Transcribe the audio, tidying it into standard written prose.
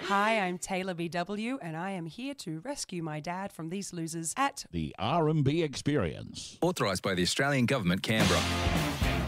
Hi, I'm Taylor BW, and I am here to rescue my dad from these losers at The R&B Experience. Authorised by the Australian Government, Canberra.